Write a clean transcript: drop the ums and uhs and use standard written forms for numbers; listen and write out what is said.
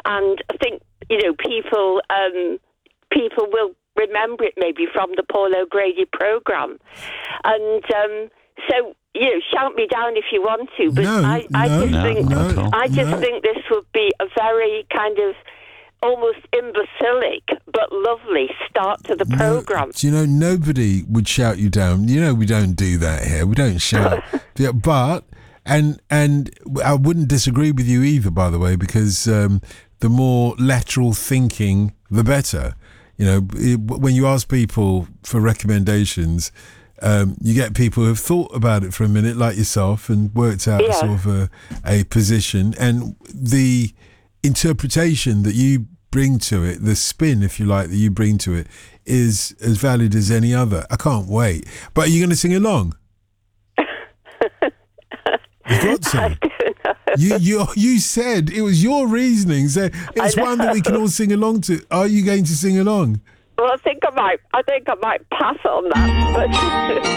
and I think, people will remember it maybe from the Paul O'Grady programme. And so, shout me down if you want to, but I just think this would be a very kind of almost imbecilic but lovely start to the programme. Do you know, nobody would shout you down. We don't do that here. We don't shout. Yeah, but and I wouldn't disagree with you either, by the way, because the more lateral thinking, the better. When you ask people for recommendations, you get people who have thought about it for a minute, like yourself, and worked out sort of a position, and the interpretation that you bring to it, the spin, if you like, that you bring to it, is as valid as any other. I can't wait. But are you going to sing along? You've got to. I don't know. You said it was your reasoning, so it's one that we can all sing along to. Are you going to sing along? Well, I think I might pass on that. But